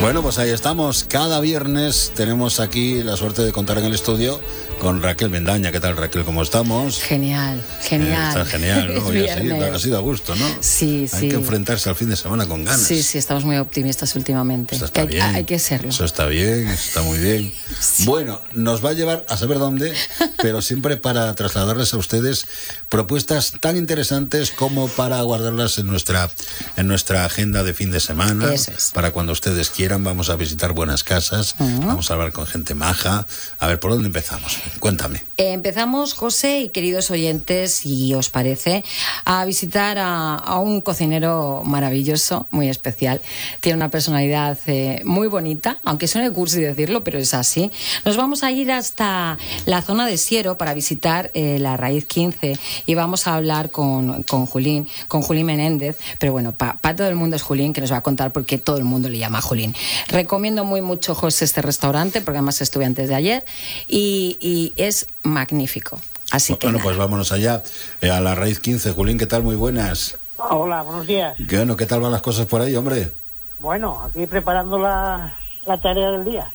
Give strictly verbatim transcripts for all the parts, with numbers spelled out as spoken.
Bueno, pues ahí estamos. Cada viernes tenemos aquí la suerte de contar en el estudio con Raquel Mendaña. ¿Qué tal, Raquel? ¿Cómo estamos? Genial, genial. Eh, está genial, ¿no? Hoy así, ha sido a gusto, ¿no? Sí, hay sí. Hay que enfrentarse al fin de semana con ganas. Sí, sí, estamos muy optimistas últimamente. Eso está hay, bien. Hay que serlo. Eso está bien, eso está muy bien. Sí. Bueno, nos va a llevar a saber dónde, pero siempre para trasladarles a ustedes propuestas tan interesantes como para guardarlas en nuestra, en nuestra agenda de fin de semana. Eso es. Para cuando ustedes quieran, vamos a visitar buenas casas, uh-huh. vamos a hablar con gente maja. A ver, ¿por dónde empezamos? Cuéntame. Eh, empezamos, José y queridos oyentes, si os parece, a visitar a, a un cocinero maravilloso, muy especial. Tiene una personalidad eh, muy bonita, aunque suene cursi decirlo, pero es así. Nos vamos a ir hasta la zona de Siero para visitar eh, la Raíz quince y vamos a hablar con, con Julín, con Julín Menéndez, pero bueno, para pa todo el mundo es Julín, que nos va a contar por qué todo el mundo le llama Julín. Recomiendo muy mucho, José, este restaurante, porque además estuve antes de ayer, y, y es magnífico. Así que bueno, nada. Pues vámonos allá, eh, a la Raíz quince. Julín, ¿qué tal? Muy buenas. Hola, buenos días. ¿Qué, bueno, ¿qué tal van las cosas por ahí, hombre? Bueno, aquí preparando la, la tarea del día.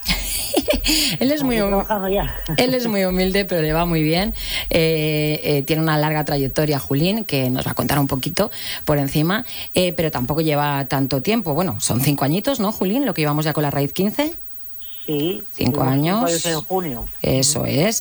Él es, muy humilde, él es muy humilde, pero le va muy bien. Eh, eh, tiene una larga trayectoria, Julín, que nos va a contar un poquito por encima, eh, pero tampoco lleva tanto tiempo. Bueno, son cinco añitos, ¿no, Julín? Lo que llevamos ya con la Raíz quince. Sí. Cinco años. En junio. Eso es.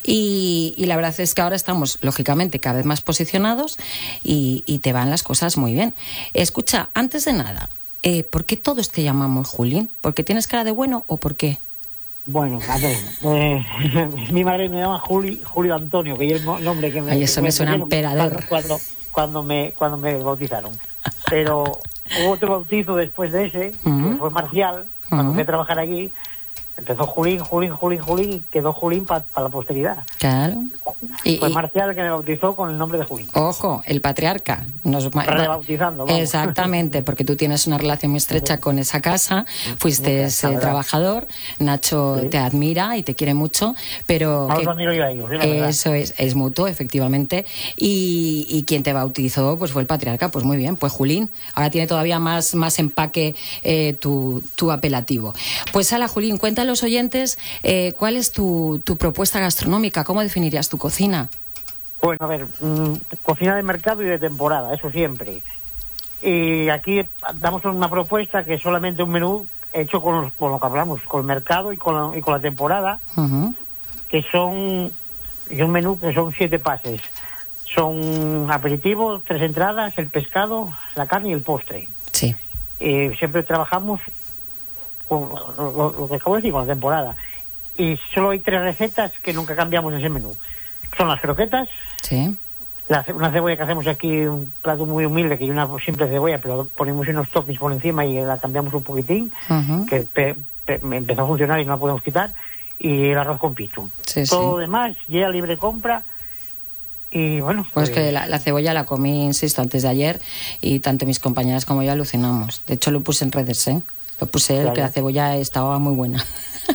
Y, y la verdad es que ahora estamos, lógicamente, cada vez más posicionados y, y te van las cosas muy bien. Escucha, antes de nada, eh, ¿por qué todos te llamamos Julín? ¿Porque tienes cara de bueno o por qué? Bueno, a ver, eh, mi madre me llama Juli, Julio Antonio, que es el nombre que me... Ay, eso me, me suena emperador. Cuando, cuando, me, cuando me bautizaron. Pero hubo otro bautizo después de ese, uh-huh. que fue Marcial, cuando uh-huh. fui a trabajar allí. Empezó Julín, Julín, Julín, Julín, y quedó Julín para pa la posteridad. Claro. Y, Fue Marcial el que me bautizó con el nombre de Julín. Ojo, el patriarca. Nos rebautizando. Vamos. Exactamente, porque tú tienes una relación muy estrecha con esa casa, fuiste eh, trabajador, Nacho sí. te admira y te quiere mucho, pero... No, que, admiro yo a ellos, ¿sí? Eso es, es mutuo, efectivamente, y, y quien te bautizó pues fue el patriarca, pues muy bien, pues Julín. Ahora tiene todavía más, más empaque eh, tu, tu apelativo. Pues ala, Julín, cuenta a los oyentes eh, cuál es tu, tu propuesta gastronómica, cómo definirías tu cocina. Bueno, a ver, mmm, cocina de mercado y de temporada, eso siempre. Y aquí damos una propuesta que es solamente un menú hecho con, los, con lo que hablamos, con el mercado y con la, y con la temporada, uh-huh. que son y un menú que son siete pases. Son aperitivos, tres entradas, el pescado, la carne y el postre. Sí. Eh, siempre trabajamos con lo, lo, lo que acabo de decir, con la temporada. Y solo hay tres recetas que nunca cambiamos en ese menú. Son las croquetas, sí. la, una cebolla que hacemos aquí, un plato muy humilde, que hay una simple cebolla, pero ponemos unos toppings por encima y la cambiamos un poquitín, uh-huh. que pe, pe, empezó a funcionar y no la podemos quitar, y el arroz con pichu. Sí, Todo lo sí. demás, ya libre compra. Y bueno, pues, pues que la, la cebolla la comí, insisto, antes de ayer, y tanto mis compañeras como yo alucinamos. De hecho, lo puse en redes, ¿eh? Lo puse, claro. Que la cebolla estaba muy buena.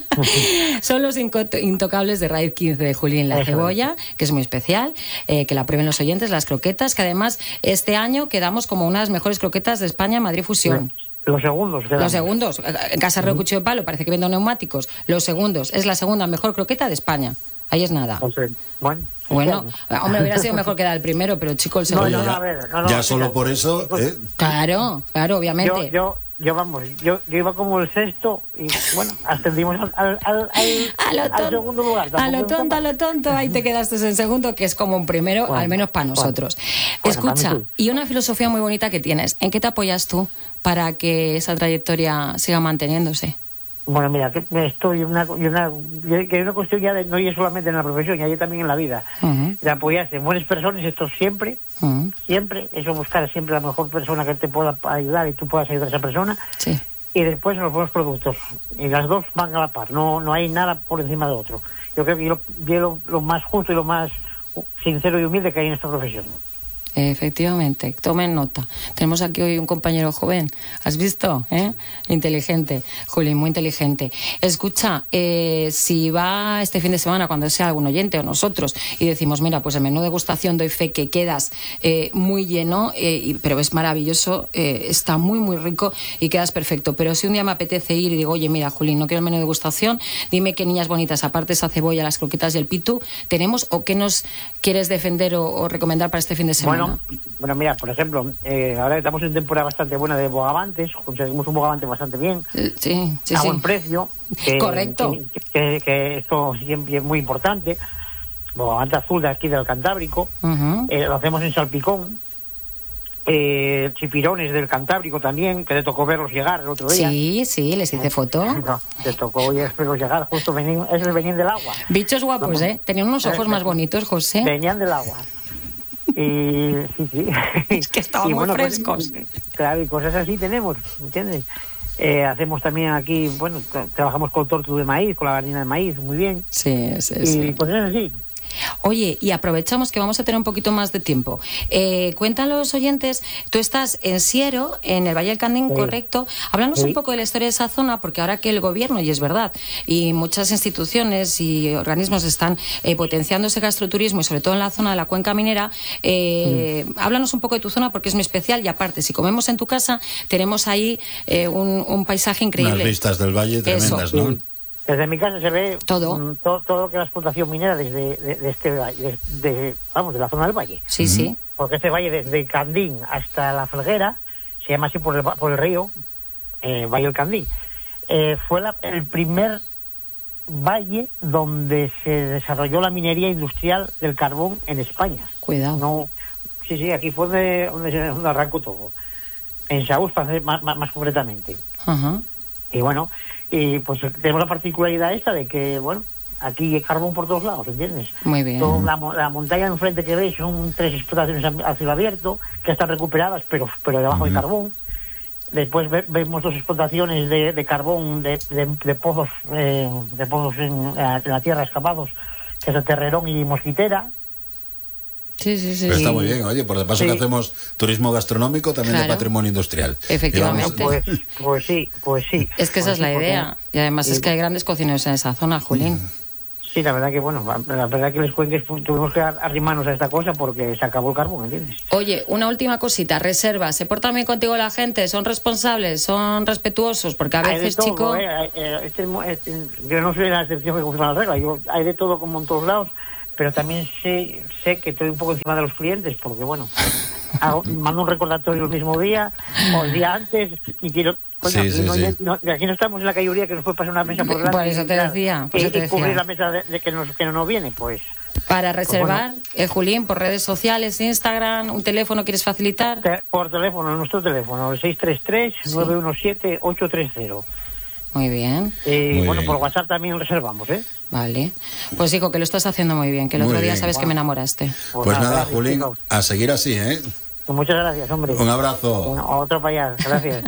Son los intocables de Raíz quince de Julín, la cebolla, que es muy especial, eh, que la prueben los oyentes, las croquetas, que además este año quedamos como unas mejores croquetas de España, Madrid Fusión. Los segundos. Quedamos. Los segundos. En Casa Río Cuchillo de Palo parece que venden neumáticos. Los segundos. Es la segunda mejor croqueta de España. Ahí es nada. No sé. Bueno, bueno, hombre, hubiera sido mejor que dar el primero, pero chico, el segundo. No, no, ya, a ver, no, no, ya no, solo no, por eso. ¿Eh? Claro, claro, obviamente. Yo, yo, yo vamos, yo, yo iba como el sexto y bueno, ascendimos al, al, al, al, al, al segundo lugar. A lo tonto, a lo tonto, ahí te quedaste en segundo, que es como un primero, bueno, al menos para nosotros. Bueno, Escucha, bueno, y una filosofía muy bonita que tienes, ¿en qué te apoyas tú para que esa trayectoria siga manteniéndose? Bueno, mira, estoy una, una, que una cuestión ya de, no es solamente en la profesión, ya también en la vida, uh-huh. de apoyarse en buenas personas, esto siempre, uh-huh. siempre, eso buscar siempre la mejor persona que te pueda ayudar y tú puedas ayudar a esa persona, sí. y después los buenos productos, y las dos van a la par, no no hay nada por encima de otro. Yo creo que yo, yo lo, lo más justo y lo más sincero y humilde que hay en esta profesión. Efectivamente, tomen nota. Tenemos aquí hoy un compañero joven, ¿has visto? ¿Eh? Inteligente, Juli, muy inteligente. Escucha, eh, si va este fin de semana, cuando sea algún oyente o nosotros, y decimos, mira, pues el menú degustación doy fe que quedas eh, muy lleno, eh, y, pero es maravilloso, eh, está muy, muy rico y quedas perfecto. Pero si un día me apetece ir y digo, oye, mira, Juli, no quiero el menú degustación, dime qué niñas bonitas, aparte esa cebolla, las croquetas y el pitu, tenemos, o qué nos quieres defender o, o recomendar para este fin de semana. Bueno, bueno, mira, por ejemplo, eh, ahora estamos en temporada bastante buena de bogavantes, conseguimos un bogavante bastante bien, sí, sí, a sí. buen precio. Que, Correcto. Que, que, que esto siempre es muy importante. Bogavante azul de aquí del Cantábrico, uh-huh. eh, lo hacemos en salpicón. Eh, chipirones del Cantábrico también, que le tocó verlos llegar el otro día. Sí, sí, les hice foto. No, le tocó verlos llegar, justo venían, esos venían del agua. Bichos guapos, Vamos. ¿eh? Tenían unos ojos más bonitos, José. Venían del agua. Y sí, sí. Es que estaban y, muy bueno, frescos. Pues, claro, y cosas así tenemos, ¿entiendes? Eh, hacemos también aquí, bueno, trabajamos con tortu de maíz, con la harina de maíz, muy bien. Sí, sí, y sí. Y cosas así. Oye, y aprovechamos que vamos a tener un poquito más de tiempo. Eh, cuéntale a los oyentes, tú estás en Siero, en el Valle del Candín, sí. Correcto. Háblanos sí. un poco de la historia de esa zona, porque ahora que el gobierno, y es verdad, y muchas instituciones y organismos están eh, potenciando ese gastroturismo, y sobre todo en la zona de la cuenca minera, eh, sí. háblanos un poco de tu zona, porque es muy especial, y aparte, si comemos en tu casa, tenemos ahí eh, un, un paisaje increíble. Unas vistas del valle tremendas, Eso. ¿no? Sí. Desde mi casa se ve todo mm, todo, todo lo que es la explotación minera desde de, de este valle, de, de, vamos, de la zona del valle. Sí, uh-huh. sí. Porque este valle desde Candín hasta la Felguera se llama así por el, por el río, eh, Valle del Candín. Eh, fue la, el primer valle donde se desarrolló la minería industrial del carbón en España. Cuidado. No, sí, sí, aquí fue de, donde, se, donde arrancó todo. En Saús, más, más, más concretamente. Uh-huh. Y bueno, y pues tenemos la particularidad esta de que, bueno, aquí hay carbón por todos lados, ¿entiendes? Muy bien. Toda la, la montaña enfrente que veis son tres explotaciones a, a cielo abierto, que están recuperadas, pero pero debajo uh-huh. hay carbón. Después ve, vemos dos explotaciones de, de carbón, de, de, de pozos eh, de pozos en, en la tierra excavados, que es el Terrerón y Mosquitera. Sí, sí, sí. Pero está muy bien, oye, por de paso sí. que hacemos turismo gastronómico, también claro. de patrimonio industrial. Efectivamente. Pues, pues sí, pues sí. Es que pues esa sí, es la idea. Y además sí. es que hay grandes cocineros en esa zona, Julín. Sí, la verdad que, bueno, la verdad que les cuentes tuvimos que arrimarnos a esta cosa porque se acabó el carbón, ¿entiendes? Oye, una última cosita, reservas, ¿se portan bien contigo la gente? ¿Son responsables? ¿Son respetuosos? Porque a veces, hay de todo, chico... Eh, eh, este, este, yo no soy la excepción que confirma la regla, yo, hay de todo como en todos lados, pero también sé, sé que estoy un poco encima de los clientes, porque bueno, hago, mando un recordatorio el mismo día, o el día antes, y quiero... Coño, sí, sí, no, sí. No, aquí no estamos en la cañería que nos puede pasar una mesa por delante. Por eso te decía. Por y, eso te y decía. cubrir la mesa de, de que, nos, que no nos viene, pues... Para reservar, pues bueno. eh, Julín, por redes sociales, Instagram, un teléfono, ¿quieres facilitar? Te, por teléfono, nuestro teléfono, el seis tres tres, nueve uno siete, ocho tres cero. Muy bien. Y muy bueno, bien. por WhatsApp también reservamos, ¿eh? Vale. Pues hijo, que lo estás haciendo muy bien, que el Muy otro día bien. sabes Bueno. que me enamoraste. Pues, Pues nada, gracias, Julín, chicos. a seguir así, ¿eh? Pues muchas gracias, hombre. Un abrazo. Bueno, otro para allá, gracias.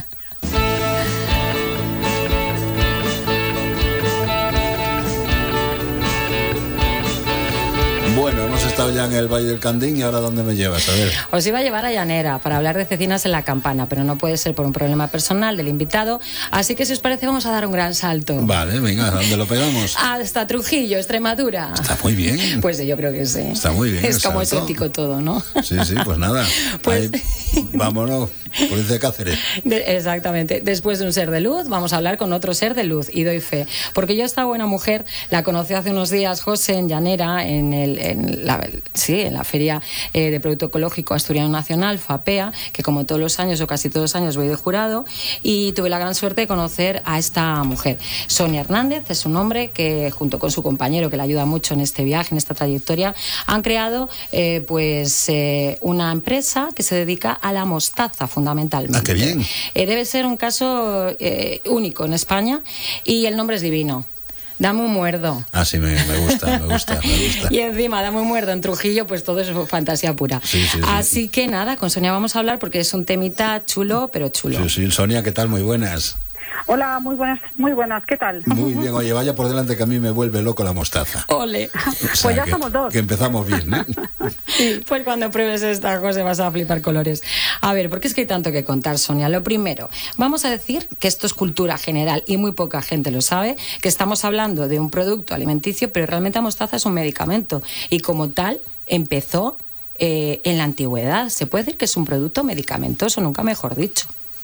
Bueno, hemos estado ya en el Valle del Candín y ahora ¿dónde me llevas? A ver. Os iba a llevar a Llanera para hablar de cecinas en la campana, pero no puede ser por un problema personal del invitado, así que si os parece vamos a dar un gran salto. Vale, venga, ¿a dónde lo pegamos? Hasta Trujillo, Extremadura. Está muy bien. Pues yo creo que sí. Está muy bien. Es como salto. exótico todo, ¿no? Sí, sí, pues nada. Pues... Ahí, vámonos, provincia de Cáceres. De, exactamente. Después de un ser de luz, vamos a hablar con otro ser de luz, y doy fe. Porque yo esta buena mujer la conocí hace unos días, José, en Llanera, en, el, en, la, sí, en la Feria eh, de Producto Ecológico Asturiano Nacional, FAPEA, que como todos los años o casi todos los años voy de jurado, y tuve la gran suerte de conocer a esta mujer. Sonia Hernández es su nombre, que junto con su compañero, que le ayuda mucho en este viaje, en esta trayectoria, han creado eh, pues eh, una empresa que se dedica a la mostaza, fundamentalmente. Ah, qué bien. Eh, debe ser un caso eh, único en España, y el nombre es divino. Dame un muerdo. Ah, sí, me, me gusta, me gusta, me gusta. Y encima, dame un muerdo en Trujillo, pues todo es fantasía pura. Sí, sí, sí. Así que nada, con Sonia vamos a hablar porque es un temita chulo, pero chulo. Sí, sí, Sonia, ¿qué tal? Muy buenas. Hola, muy buenas, muy buenas, ¿qué tal? Muy bien, oye, vaya por delante que a mí me vuelve loco la mostaza. Ole. O sea, Pues ya que, somos dos. Que empezamos bien, ¿eh? Sí, pues cuando pruebes esta cosa vas a flipar colores. A ver, ¿por qué es que hay tanto que contar, Sonia? Lo primero, vamos a decir que esto es cultura general y muy poca gente lo sabe, que estamos hablando de un producto alimenticio, pero realmente la mostaza es un medicamento y como tal empezó eh, en la antigüedad. Se puede decir que es un producto medicamentoso, nunca mejor dicho.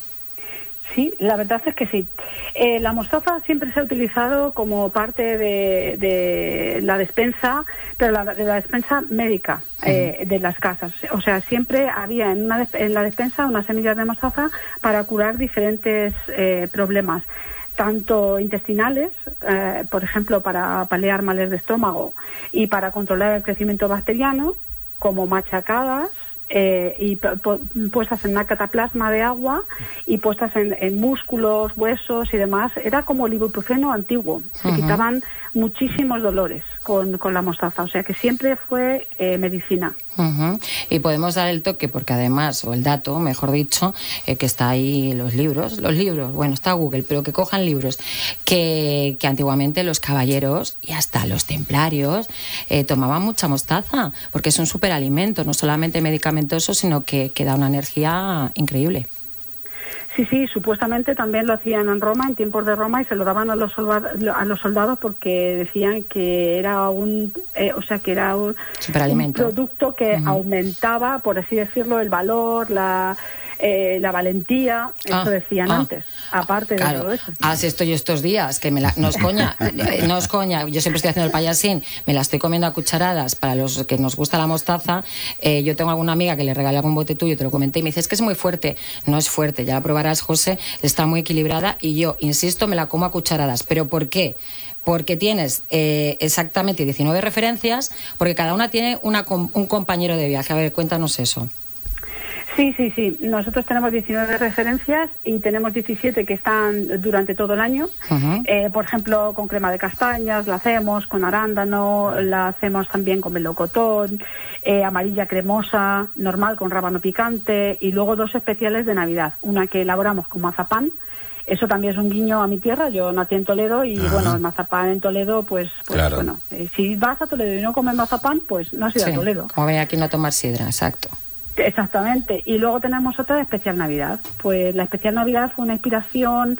Sí, la verdad es que sí. Eh, la mostaza siempre se ha utilizado como parte de, de la despensa, pero la, de la despensa médica eh, uh-huh. de las casas. O sea, siempre había en, una, en la despensa unas semillas de mostaza para curar diferentes eh, problemas, tanto intestinales, eh, por ejemplo, para paliar males de estómago y para controlar el crecimiento bacteriano, como machacadas, Eh, y pu puestas en una cataplasma de agua y puestas en, en músculos, huesos y demás. Era como el ibuprofeno antiguo. Se uh-huh. quitaban muchísimos dolores con, con la mostaza. O sea que siempre fue eh, medicina. Uh-huh. Y podemos dar el toque porque además, o el dato, mejor dicho, eh, que está ahí los libros, los libros, bueno, está Google, pero que cojan libros, que, que antiguamente los caballeros y hasta los templarios eh, tomaban mucha mostaza, porque es un superalimento, no solamente medicamentoso, sino que, que da una energía increíble. Sí, sí, supuestamente también lo hacían en Roma, en tiempos de Roma, y se lo daban a los soldados, a los soldados porque decían que era un, eh, o sea, que era un, un producto que uh-huh. aumentaba, por así decirlo, el valor, la eh, la valentía, ah, eso decían ah, antes, aparte claro. de todo eso. Así estoy estos días, que me la, no es coña, no es coña, yo siempre estoy haciendo el payasín, me la estoy comiendo a cucharadas, para los que nos gusta la mostaza, eh, yo tengo alguna amiga que le regalé algún bote tuyo, te lo comenté, y me dice, es que es muy fuerte, no es fuerte, ya la probarás, José, está muy equilibrada, y yo, insisto, me la como a cucharadas, ¿pero por qué? Porque tienes eh, exactamente diecinueve referencias, porque cada una tiene una, un compañero de viaje. A ver, cuéntanos eso. Sí, sí, sí. Nosotros tenemos diecinueve referencias y tenemos diecisiete que están durante todo el año. Uh-huh. eh, por ejemplo, con crema de castañas, la hacemos con arándano, la hacemos también con melocotón, eh, amarilla cremosa, normal con rábano picante, y luego dos especiales de Navidad. Una que elaboramos con mazapán. Eso también es un guiño a mi tierra. Yo nací en Toledo y, uh-huh. bueno, el mazapán en Toledo, pues, pues claro. bueno, eh, si vas a Toledo y no comes mazapán, pues no has ido sí, a Toledo. Como ven aquí no tomar sidra, exacto. Exactamente. Y luego tenemos otra de especial Navidad. Pues la especial Navidad fue una inspiración,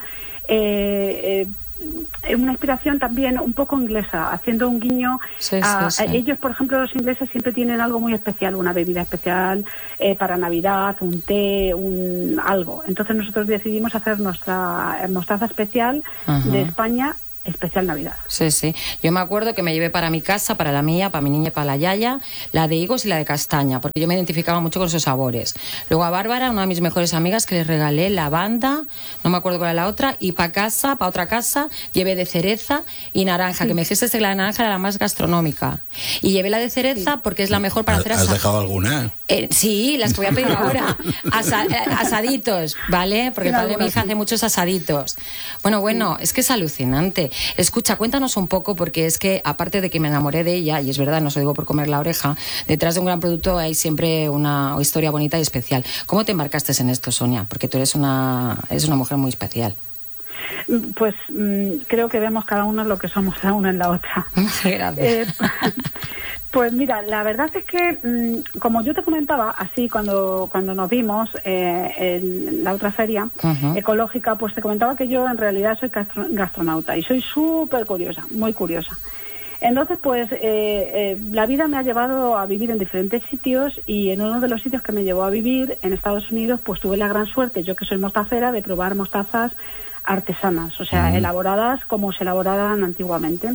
eh, eh, una inspiración también un poco inglesa, haciendo un guiño sí, a, sí, sí. a ellos, por ejemplo, los ingleses siempre tienen algo muy especial, una bebida especial eh, para Navidad, un té, un algo. Entonces nosotros decidimos hacer nuestra mostaza especial uh-huh. de España, especial Navidad. Sí, sí. Yo me acuerdo que me llevé para mi casa, para la mía, para mi niña y para la yaya, la de higos y la de castaña, porque yo me identificaba mucho con esos sabores. Luego a Bárbara, una de mis mejores amigas, que les regalé lavanda, no me acuerdo cuál era la otra, y para casa, para otra casa, llevé de cereza y naranja, sí. que me dijiste que la de naranja era la más gastronómica. Y llevé la de cereza sí. porque es la mejor para hacer asaditos. ¿Has dejado alguna? Eh, sí, las que voy a pedir ahora. Asa asaditos, ¿vale? Porque el padre de mi hija hace muchos asaditos. Bueno, bueno, sí. es que es alucinante. Escucha, cuéntanos un poco, porque es que aparte de que me enamoré de ella, y es verdad, no se lo digo por comer la oreja, detrás de un gran producto hay siempre una historia bonita y especial. ¿Cómo te embarcaste en esto, Sonia? Porque tú eres una, eres una mujer muy especial. Pues mmm, creo que vemos cada uno lo que somos la una en la otra. Gracias. Eh, Pues mira, la verdad es que, mmm, como yo te comentaba, así cuando cuando nos vimos eh, en la otra feria uh-huh. ecológica, pues te comentaba que yo en realidad soy gastro gastronauta y soy súper curiosa, muy curiosa. Entonces, pues eh, eh, la vida me ha llevado a vivir en diferentes sitios, y en uno de los sitios que me llevó a vivir, en Estados Unidos, pues tuve la gran suerte, yo que soy mostacera, de probar mostazas artesanas, o sea, uh-huh. elaboradas como se elaboraban antiguamente.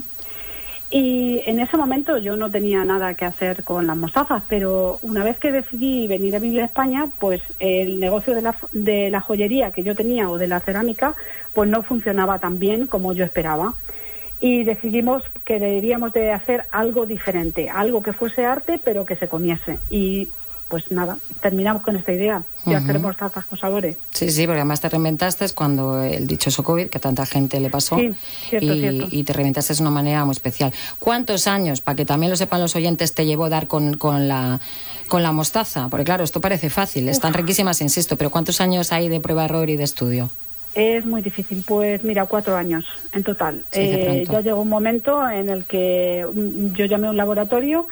Y en ese momento yo no tenía nada que hacer con las mostazas, pero una vez que decidí venir a vivir a España, pues el negocio de la, de la joyería que yo tenía, o de la cerámica, pues no funcionaba tan bien como yo esperaba. Y decidimos que deberíamos de hacer algo diferente, algo que fuese arte, pero que se comiese. Y pues nada, terminamos con esta idea de uh-huh. hacer mostazas con sabores. Sí, sí, porque además te reinventaste cuando el dichoso COVID, que a tanta gente le pasó, sí, cierto, y, cierto. y te reinventaste de una manera muy especial. ¿Cuántos años, para que también lo sepan los oyentes, te llevó dar con, con, la, con la mostaza? Porque claro, esto parece fácil, están Uf. riquísimas, insisto, pero ¿cuántos años hay de prueba, error y de estudio? Es muy difícil, pues mira, cuatro años en total. Sí, eh, ya llegó un momento en el que yo llamé a un laboratorio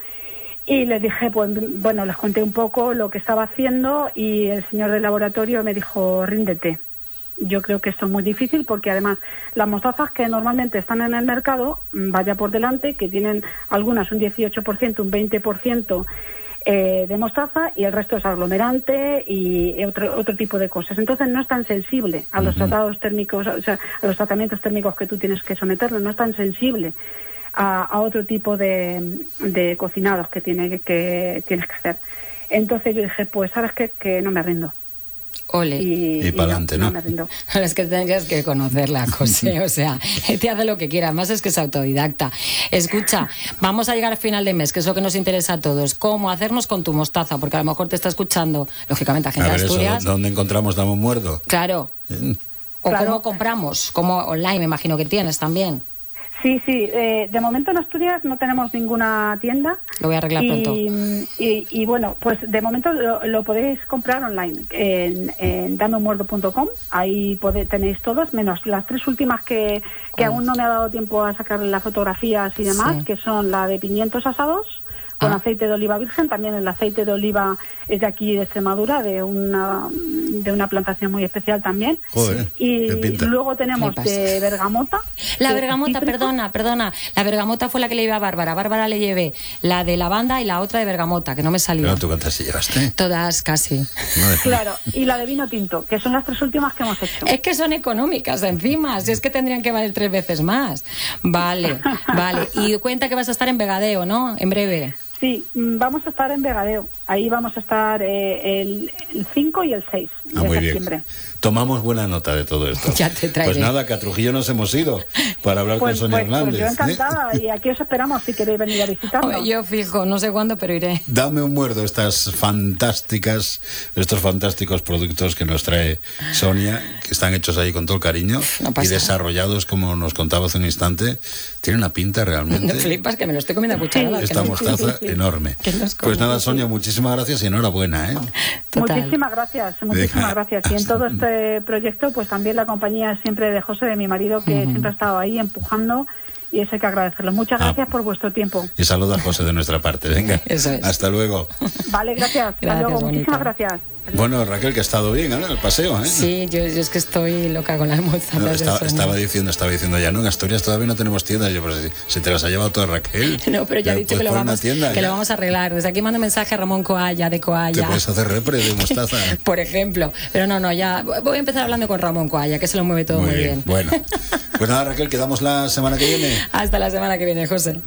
y les dije, pues bueno, les conté un poco lo que estaba haciendo y el señor del laboratorio me dijo, ríndete. Yo creo que esto es muy difícil porque además las mostazas que normalmente están en el mercado, vaya por delante, que tienen algunas un dieciocho por ciento, un veinte por ciento eh, de mostaza y el resto es aglomerante y otro otro tipo de cosas. Entonces no es tan sensible a los uh-huh. tratados térmicos, o sea, a los tratamientos térmicos que tú tienes que someterlo, no es tan sensible a, a otro tipo de, de cocinados que, tiene, que tienes que hacer. Entonces yo dije, pues sabes qué, que no me rindo. Ole. Y, y para adelante, ¿no? no, no es que tendrías que conocerla, José, o sea, te hace lo que quiera, además es que es autodidacta. Escucha, vamos a llegar al final de mes, que es lo que nos interesa a todos. ¿Cómo hacernos con tu mostaza? Porque a lo mejor te está escuchando, lógicamente, a gente a ver, de Asturias. Eso, ¿dónde encontramos Dame un Muerdo? Claro. Bien. O claro. cómo compramos, como online, me imagino que tienes también. Sí, sí. Eh, de momento en Asturias no tenemos ninguna tienda. Lo voy a arreglar y, pronto. Y, y bueno, pues de momento lo, lo podéis comprar online en, en dame un muerdo punto com. Ahí pode, tenéis todos, menos las tres últimas que, que aún no me ha dado tiempo a sacar las fotografías y demás, sí. que son la de pimientos asados con ah. aceite de oliva virgen. También el aceite de oliva es de aquí de Extremadura, de una de una plantación muy especial también. Joder, y luego tenemos de bergamota. La bergamota, perdona, perdona. La bergamota fue la que le iba a Bárbara. A Bárbara le llevé la de lavanda y la otra de bergamota, que no me salió. Pero tú cuántas se llevaste. Todas casi. Claro, y la de vino tinto, que son las tres últimas que hemos hecho. Es que son económicas encima, si es que tendrían que valer tres veces más. Vale, vale. Y cuenta que vas a estar en Vegadeo, ¿no? En breve. Sí, vamos a estar en Vegadeo. Ahí vamos a estar eh, el, el cinco y el seis ah, de muy septiembre. Bien. Tomamos buena nota de todo esto. Ya te traeré. Pues nada, que a Trujillo nos hemos ido para hablar pues, con Sonia pues, Hernández. Pues yo encantada, ¿eh? Y aquí os esperamos si queréis venir a visitarnos. Oye, yo fijo, no sé cuándo, pero iré. Dame un muerdo estas fantásticas, estos fantásticos productos que nos trae Sonia, que están hechos ahí con todo el cariño no y desarrollados, como nos contaba hace un instante. Tiene una pinta realmente. No flipas, que me lo estoy comiendo a cucharadas. Esta no mostaza enorme. Pues nada, Sonia, muchísimas gracias y enhorabuena, ¿eh? Total. Muchísimas gracias, muchísimas Deja. gracias. Y en todo este proyecto, pues también la compañía siempre de José, de mi marido, que uh-huh. siempre ha estado ahí empujando, y eso hay que agradecerlo. Muchas gracias ah. por vuestro tiempo. Y saluda a José de nuestra parte, venga. Eso es. Hasta luego. Vale, gracias. Hasta gracias, luego, bonita. Muchísimas gracias. Bueno, Raquel, que ha estado bien, ¿eh? El paseo, ¿eh? Sí, yo, yo es que estoy loca con las mostaza. No, estaba, estaba diciendo, estaba diciendo ya, no, en Asturias todavía no tenemos tiendas. Yo, pues si, si te las ha llevado toda Raquel. No, pero ya he dicho que, lo vamos, tienda, que lo vamos a arreglar. Desde aquí mando un mensaje a Ramón Coalla, de Coalla. Te puedes hacer repre de mostaza. Por ejemplo. Pero no, no, ya voy a empezar hablando con Ramón Coalla, que se lo mueve todo muy, muy bien. bien. Bueno, pues nada, Raquel, quedamos la semana que viene. Hasta la semana que viene, José.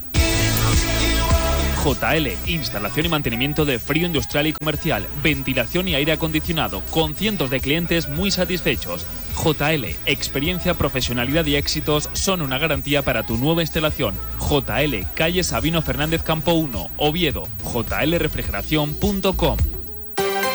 J L, instalación y mantenimiento de frío industrial y comercial, ventilación y aire acondicionado, con cientos de clientes muy satisfechos. J L, experiencia, profesionalidad y éxitos son una garantía para tu nueva instalación. J L, calle Sabino Fernández Campo uno, Oviedo, j l refrigeración punto com.